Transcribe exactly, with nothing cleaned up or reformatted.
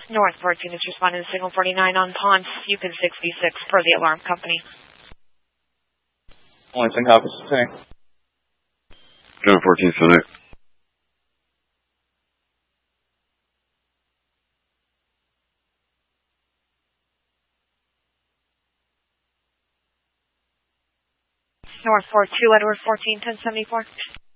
North fourteen is responding to signal forty-nine on Ponce, Yukon sixty-six for the alarm company. Lansing House, same. John fourteen, Senate. North four two, Edward fourteen, ten seventy-four.